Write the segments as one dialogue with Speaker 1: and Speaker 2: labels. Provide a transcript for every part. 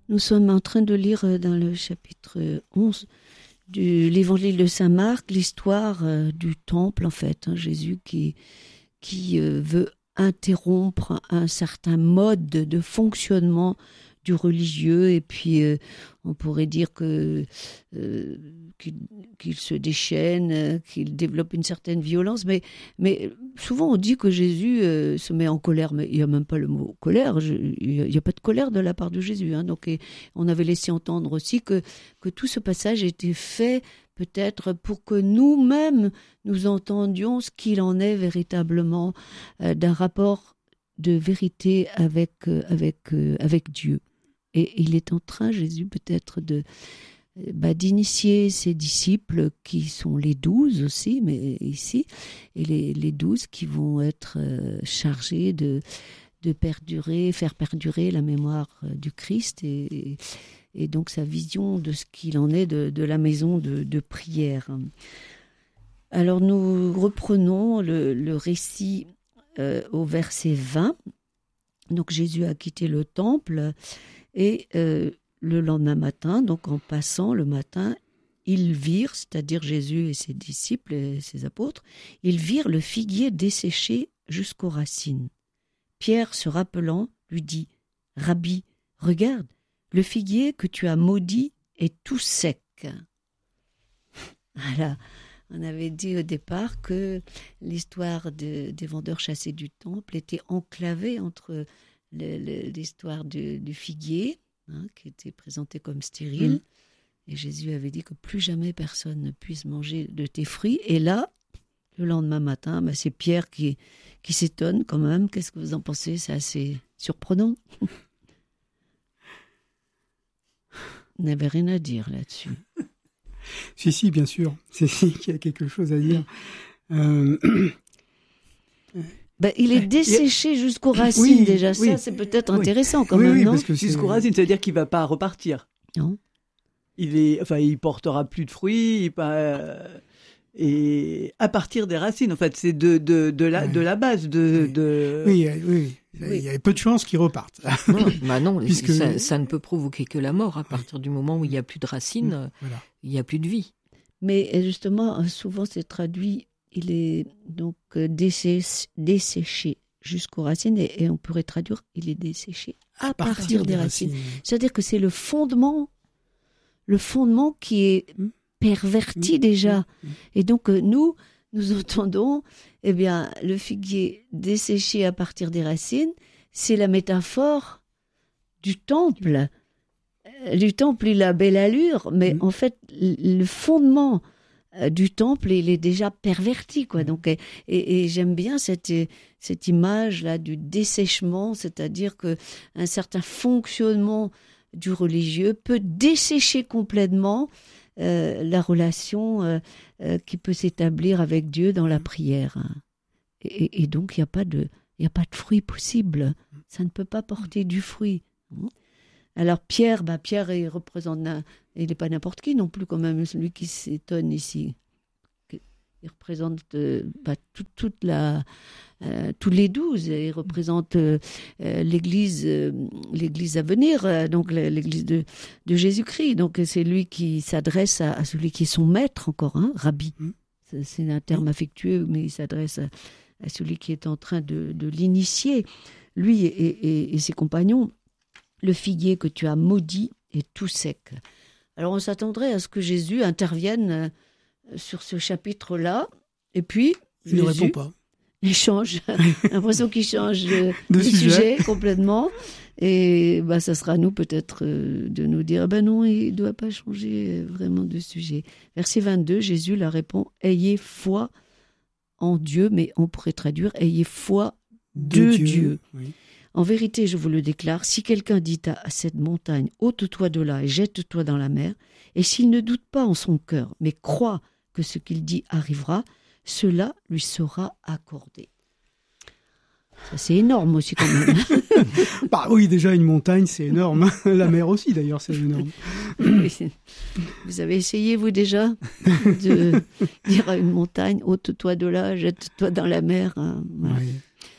Speaker 1: Nous sommes en train de lire dans le chapitre 11 de l'évangile de saint Marc l'histoire du temple, en fait. Jésus qui veut interrompre un certain mode de fonctionnement du religieux, et puis on pourrait dire qu'il se déchaîne, qu'il développe une certaine violence, mais souvent on dit que Jésus se met en colère, mais il n'y a même pas le mot colère, il n'y a pas de colère de la part de Jésus. Donc, on avait laissé entendre aussi que tout ce passage était fait peut-être pour que nous-mêmes nous entendions ce qu'il en est véritablement d'un rapport de vérité avec Dieu. Et il est en train, Jésus, peut-être d'initier ses disciples, qui sont les 12 aussi, mais ici, et les 12 qui vont être chargés de faire perdurer la mémoire du Christ et donc sa vision de ce qu'il en est de la maison de prière. Alors nous reprenons le récit au verset 20. Donc Jésus a quitté le temple et le lendemain matin, donc en passant le matin, ils virent, c'est-à-dire Jésus et ses disciples et ses apôtres, ils virent le figuier desséché jusqu'aux racines. Pierre, se rappelant, lui dit « Rabbi, regarde, le figuier que tu as maudit est tout sec. » Voilà. On avait dit au départ que l'histoire des vendeurs chassés du temple était enclavée entre l'histoire du figuier, qui était présenté comme stérile, et Jésus avait dit que plus jamais personne ne puisse manger de tes fruits. Et là, le lendemain matin, c'est Pierre qui s'étonne quand même. Qu'est-ce que vous en pensez ? C'est assez surprenant. Vous n'avez rien à dire là-dessus.
Speaker 2: Si, bien sûr. C'est qu'il y a quelque chose à dire.
Speaker 1: Il est desséché jusqu'aux racines, déjà. Ça, c'est peut-être intéressant quand même, non ?
Speaker 3: Parce que jusqu'aux racines, ça veut dire qu'il ne va pas repartir. Non. Il portera plus de fruits, et à partir des racines, en fait, c'est de la base.
Speaker 2: Oui. Il y a peu de chances qu'ils repartent.
Speaker 4: Non, puisque ça ne peut provoquer que la mort. À partir du moment où il n'y a plus de racines, il n'y a plus de vie.
Speaker 1: Mais justement, souvent c'est traduit, il est donc desséché jusqu'aux racines, et on pourrait traduire, il est desséché à partir des racines. C'est-à-dire que c'est le fondement qui est perverti déjà. Et donc nous entendons, le figuier desséché à partir des racines, c'est la métaphore du temple. Du temple, il a belle allure, mais en fait, le fondement du temple, il est déjà perverti, quoi. Donc, et j'aime bien cette image-là du dessèchement, c'est-à-dire qu'un certain fonctionnement du religieux peut dessécher complètement la relation qui peut s'établir avec Dieu dans la prière. Et donc, il n'y a pas de fruit possible. Ça ne peut pas porter du fruit. Alors Pierre, il représente, il n'est pas n'importe qui non plus, quand même, celui qui s'étonne ici. Il représente tous les 12. Il représente l'église à venir, donc l'église de Jésus-Christ. Donc c'est lui qui s'adresse à celui qui est son maître encore, Rabbi. C'est un terme affectueux, mais il s'adresse à celui qui est en train de l'initier, lui et ses compagnons. Le figuier que tu as maudit est tout sec. Alors on s'attendrait à ce que Jésus intervienne sur ce chapitre-là, et puis
Speaker 2: il ne répond pas.
Speaker 1: Il change, l'impression qu'il change de sujet complètement, et ça sera à nous peut-être de nous dire non, il ne doit pas changer vraiment de sujet. Verset 22, Jésus leur répond « Ayez foi en Dieu », mais on pourrait traduire « Ayez foi de Dieu ». Oui. En vérité, je vous le déclare, si quelqu'un dit à cette montagne « ôte-toi de là et jette-toi dans la mer », et s'il ne doute pas en son cœur, mais croit que ce qu'il dit arrivera, cela lui sera accordé. Ça, c'est énorme aussi quand même.
Speaker 2: Oui, déjà une montagne, c'est énorme. La mer aussi, d'ailleurs, c'est énorme.
Speaker 1: Vous avez essayé, vous, déjà, de dire à une montagne « ôte-toi de là, jette-toi dans la mer ».
Speaker 2: Oui.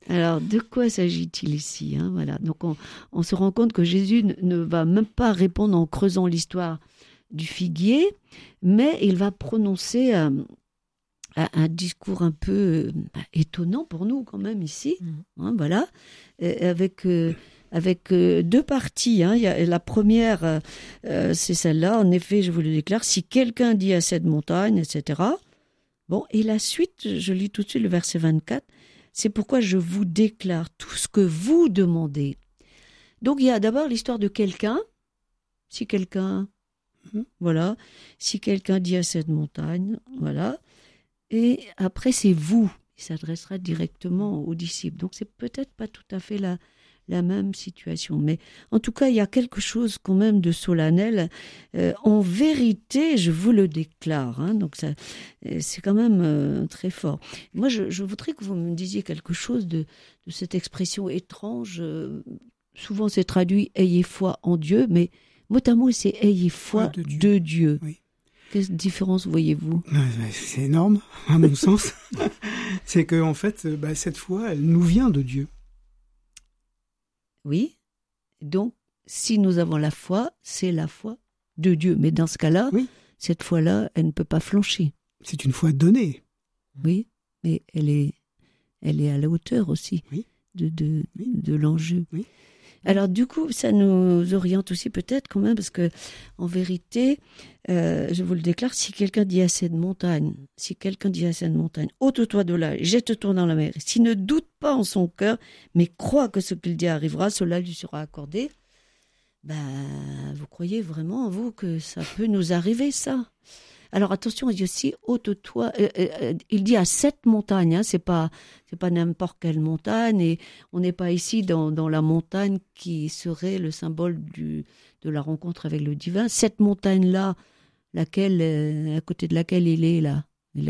Speaker 1: Alors, de quoi s'agit-il ici, hein, voilà. Donc, on se rend compte que Jésus ne va même pas répondre en creusant l'histoire du figuier, mais il va prononcer un discours un peu étonnant pour nous quand même ici, hein, voilà, avec deux parties. Hein. Il y a, la première, c'est celle-là. En effet, je vous le déclare, si quelqu'un dit à cette montagne, etc. Bon, et la suite, je lis tout de suite le verset 24. C'est pourquoi je vous déclare tout ce que vous demandez. Donc, il y a d'abord l'histoire de quelqu'un. Si quelqu'un, voilà. Si quelqu'un dit à cette montagne, voilà. Et après, c'est vous. Il s'adressera directement aux disciples. Donc, c'est peut-être pas tout à fait la même situation. Mais en tout cas, il y a quelque chose quand même de solennel. En vérité, je vous le déclare. Hein, donc, ça, c'est quand même très fort. Moi, je voudrais que vous me disiez quelque chose de cette expression étrange. Souvent, c'est traduit « ayez foi en Dieu », mais mot à mot, c'est « ayez foi de Dieu ». Oui. Quelle différence voyez-vous ?
Speaker 2: C'est énorme, à mon sens. C'est qu'en fait, cette foi, elle nous vient de Dieu.
Speaker 1: Oui, donc si nous avons la foi, c'est la foi de Dieu. Mais dans ce cas-là, cette foi-là, elle ne peut pas flancher.
Speaker 2: C'est une foi donnée.
Speaker 1: Oui, mais elle est à la hauteur aussi de l'enjeu. Oui. Alors du coup, ça nous oriente aussi peut-être quand même, parce que en vérité, je vous le déclare, si quelqu'un dit à cette montagne, ôte-toi de là, jette-toi dans la mer, s'il ne doute pas en son cœur, mais croit que ce qu'il dit arrivera, cela lui sera accordé. Vous croyez vraiment, vous, que ça peut nous arriver, ça ? Alors attention, il dit aussi ôte-toi. Il dit à cette montagne, hein, c'est pas n'importe quelle montagne, et on n'est pas ici dans la montagne qui serait le symbole de la rencontre avec le divin. Cette montagne-là, à côté de laquelle il est là.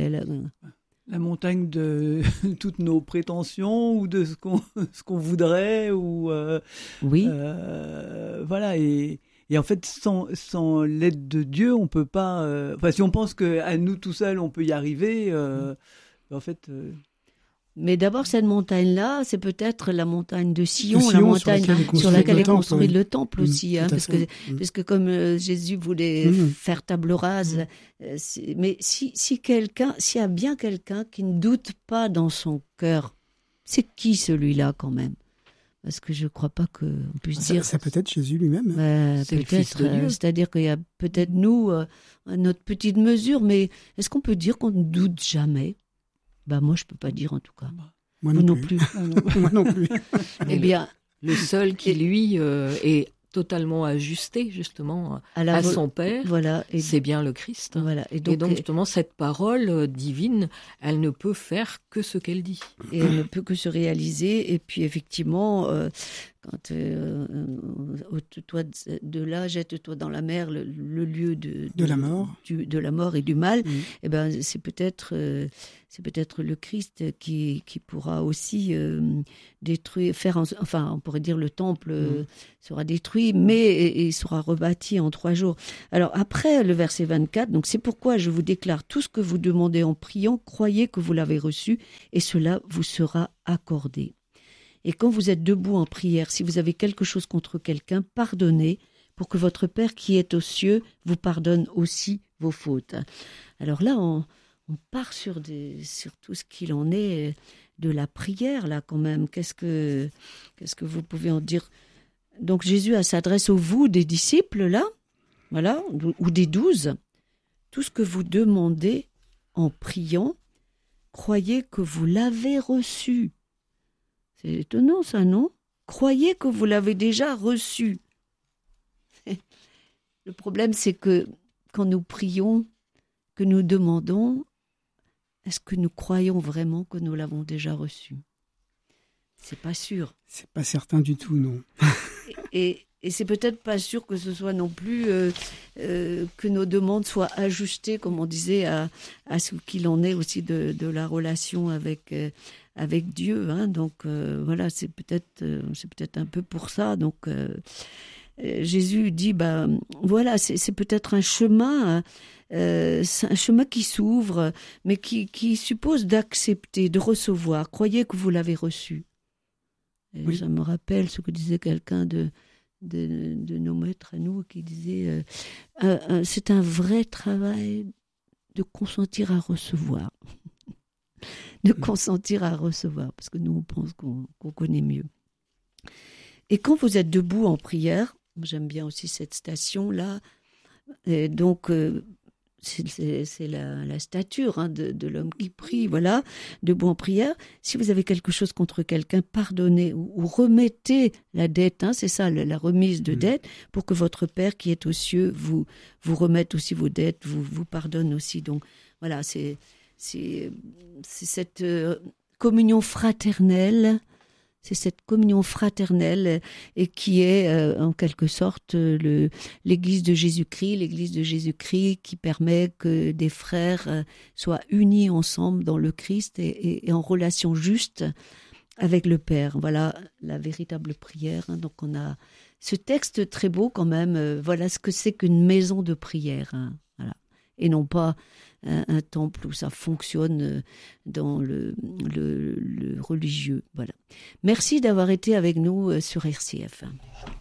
Speaker 3: La montagne de toutes nos prétentions ou de ce qu'on voudrait ou
Speaker 1: oui.
Speaker 3: Voilà. Et en fait, sans l'aide de Dieu, on peut pas. Si on pense qu'à nous tout seuls, on peut y arriver, en fait.
Speaker 1: Mais d'abord, cette montagne-là, c'est peut-être la montagne de Sion, la montagne sur laquelle est construit le temple aussi, hein, parce que comme Jésus voulait faire table rase, mais s'il y a bien quelqu'un qui ne doute pas dans son cœur, c'est qui celui-là quand même ? Parce que je ne crois pas qu'on puisse dire...
Speaker 2: Ça peut être Jésus lui-même.
Speaker 1: C'est le Fils de Dieu. C'est-à-dire qu'il y a peut-être nous, à notre petite mesure, mais est-ce qu'on peut dire qu'on ne doute jamais ? Moi, je ne peux pas dire en tout cas.
Speaker 2: Moi non plus. Moi non plus.
Speaker 1: Eh bien,
Speaker 4: le seul qui, lui, est totalement ajusté, justement, à son Père,
Speaker 1: voilà,
Speaker 4: c'est bien le Christ.
Speaker 1: Voilà,
Speaker 4: et donc, justement, cette parole divine, elle ne peut faire que ce qu'elle dit.
Speaker 1: Et elle ne peut que se réaliser. Et puis, effectivement, quand ôte-toi de là, jette-toi dans la mer, le lieu de
Speaker 2: la mort,
Speaker 1: de la mort et du mal, eh ben, c'est peut-être le Christ qui pourra aussi détruire, on pourrait dire le temple sera détruit, mais il sera rebâti en 3 jours. Alors après le verset 24, donc c'est pourquoi je vous déclare tout ce que vous demandez en priant, croyez que vous l'avez reçu et cela vous sera accordé. Et quand vous êtes debout en prière, si vous avez quelque chose contre quelqu'un, pardonnez pour que votre Père qui est aux cieux vous pardonne aussi vos fautes. Alors là, on part sur tout ce qu'il en est de la prière, là, quand même. Qu'est-ce que vous pouvez en dire ? Donc Jésus s'adresse au vous des disciples, là, voilà, ou des 12. Tout ce que vous demandez en priant, croyez que vous l'avez reçu. C'est étonnant, ça, non ? Croyez que vous l'avez déjà reçu. Le problème, c'est que quand nous prions, que nous demandons, est-ce que nous croyons vraiment que nous l'avons déjà reçu ? C'est pas sûr.
Speaker 2: C'est pas certain du tout, non.
Speaker 1: Et c'est peut-être pas sûr que ce soit non plus que nos demandes soient ajustées, comme on disait, à ce qu'il en est aussi de la relation avec Dieu. Hein. Donc voilà, c'est peut-être un peu pour ça. Donc Jésus dit, voilà, c'est peut-être un chemin. C'est un chemin qui s'ouvre, mais qui suppose d'accepter, de recevoir. Croyez que vous l'avez reçu. Et ça me rappelle ce que disait quelqu'un de nos maîtres à nous, qui disait c'est un vrai travail de consentir à recevoir. De consentir à recevoir, parce que nous, on pense qu'on connaît mieux. Et quand vous êtes debout en prière, j'aime bien aussi cette station-là, et donc c'est la stature de l'homme qui prie, voilà, debout en prière. Si vous avez quelque chose contre quelqu'un, pardonnez ou remettez la dette, c'est ça, la remise de dette, pour que votre Père qui est aux cieux vous remette aussi vos dettes, vous pardonne aussi. Donc voilà, c'est cette communion fraternelle. C'est cette communion fraternelle et qui est en quelque sorte l'Église de Jésus-Christ qui permet que des frères soient unis ensemble dans le Christ et en relation juste avec le Père. Voilà la véritable prière. Donc on a ce texte très beau quand même. Voilà ce que c'est qu'une maison de prière. Voilà. Et non pas un temple où ça fonctionne dans le religieux. Voilà. Merci d'avoir été avec nous sur RCF.